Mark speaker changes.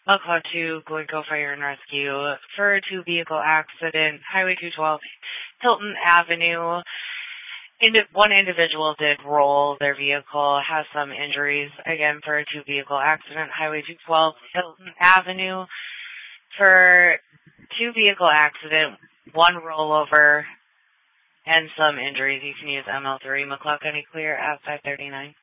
Speaker 1: Call to Glencoe Fire and Rescue for a two-vehicle accident, Highway 212, Hilton Avenue. One individual did roll their vehicle, has some injuries, again, for a two-vehicle accident, Highway 212, Hilton Avenue. For two-vehicle accident, one rollover, and some injuries. You can use ML3 McCloud County Clear at 539.